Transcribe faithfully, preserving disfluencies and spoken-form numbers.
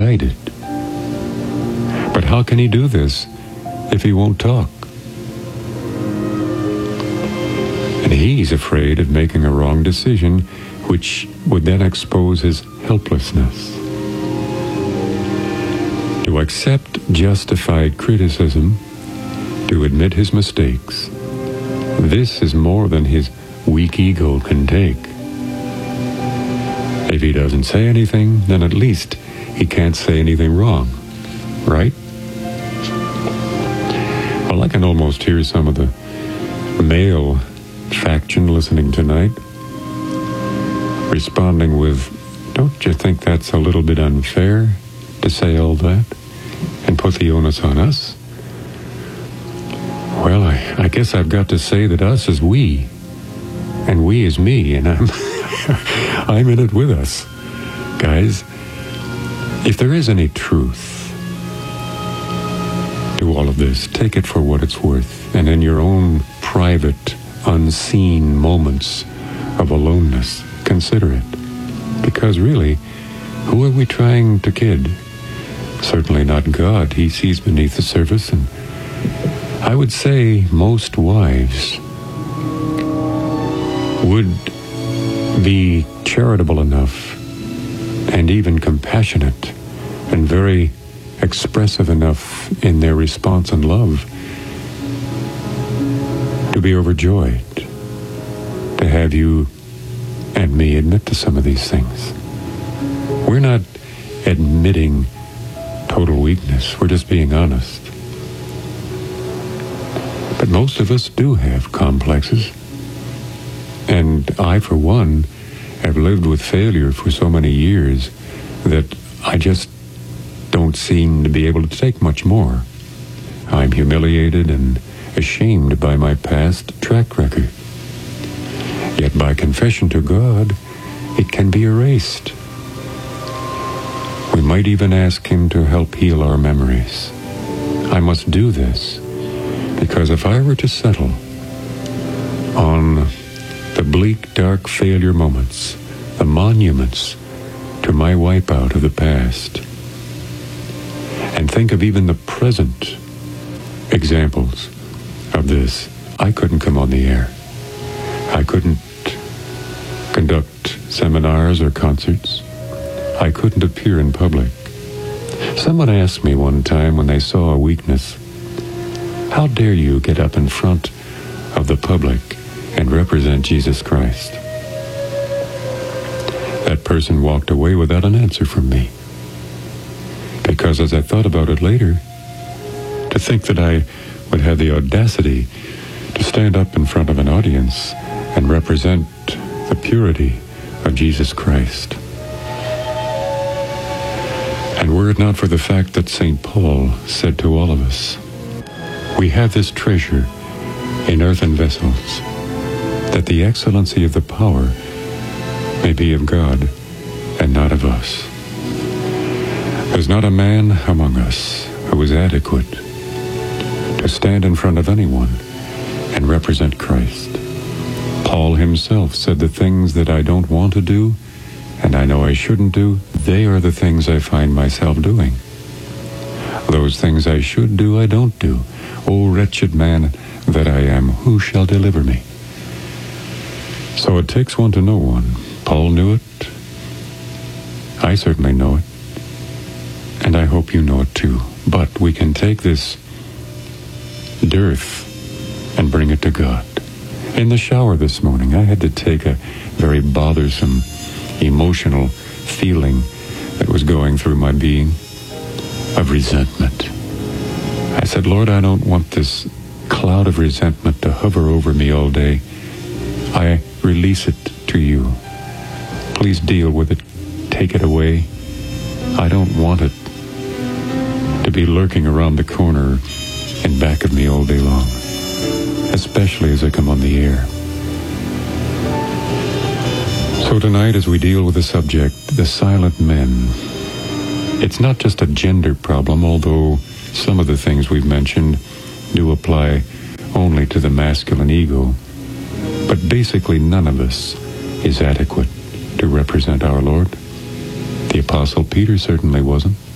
guided. But how can he do this if he won't talk? And he's afraid of making a wrong decision, which would then expose his helplessness. To accept justified criticism, to admit his mistakes, this is more than his weak ego can take. If he doesn't say anything, then at least he can't say anything wrong, right? Well, I can almost hear some of the male faction listening tonight, responding with, don't you think that's a little bit unfair to say all that and put the onus on us? Well, I, I guess I've got to say that us is we, and we is me, and I'm I'm in it with us. Guys, if there is any truth to all of this, take it for what it's worth, and in your own private, unseen moments of aloneness, consider it. Because really, who are we trying to kid? Certainly not God. He sees beneath the surface, and I would say most wives would be charitable enough and even compassionate and very expressive enough in their response and love to be overjoyed to have you and me admit to some of these things. We're not admitting total weakness. We're just being honest. But most of us do have complexes. And I, for one, have lived with failure for so many years that I just don't seem to be able to take much more. I'm humiliated and ashamed by my past track record. Yet by confession to God, it can be erased. We might even ask Him to help heal our memories. I must do this, because if I were to settle on the bleak, dark failure moments, the monuments to my wipeout of the past, and think of even the present examples of this, I couldn't come on the air. I couldn't conduct seminars or concerts. I couldn't appear in public. Someone asked me one time when they saw a weakness, how dare you get up in front of the public and represent Jesus Christ? That person walked away without an answer from me. Because as I thought about it later, to think that I would have the audacity to stand up in front of an audience and represent the purity of Jesus Christ. And were it not for the fact that Saint Paul said to all of us, we have this treasure in earthen vessels, that the excellency of the power may be of God and not of us. There's not a man among us who is adequate to stand in front of anyone and represent Christ. Paul himself said, the things that I don't want to do and I know I shouldn't do, they are the things I find myself doing. Those things I should do, I don't do. O wretched man that I am, who shall deliver me? So it takes one to know one. Paul knew it. I certainly know it. And I hope you know it too. But we can take this dearth and bring it to God. In the shower this morning, I had to take a very bothersome, emotional feeling that was going through my being of resentment. I said, Lord, I don't want this cloud of resentment to hover over me all day. I release it to you. Please deal with it. Take it away. I don't want it to be lurking around the corner and back of me all day long, especially as I come on the air. So tonight, as we deal with the subject, the silent men, it's not just a gender problem, although some of the things we've mentioned do apply only to the masculine ego. But basically, none of us is adequate to represent our Lord. The Apostle Peter certainly wasn't.